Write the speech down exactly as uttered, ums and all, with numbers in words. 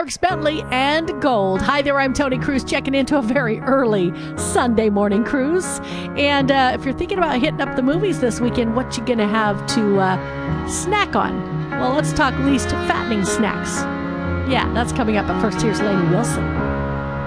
Dierks Bentley and Gold. Hi there, I'm Tony Cruz checking into a very early Sunday morning cruise. And uh, if you're thinking about hitting up the movies this weekend, what you gonna have to uh, snack on? Well, let's talk least fattening snacks. Yeah, that's coming up, but first here's Lainey Wilson.